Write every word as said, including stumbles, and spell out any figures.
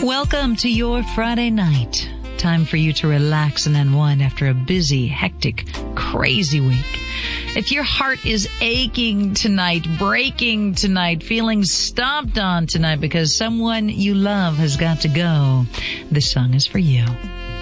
Welcome to your Friday night. Time for you to relax and unwind after a busy, hectic, crazy week. If your heart is aching tonight, breaking tonight, feeling stomped on tonight because someone you love has got to go, this song is for you.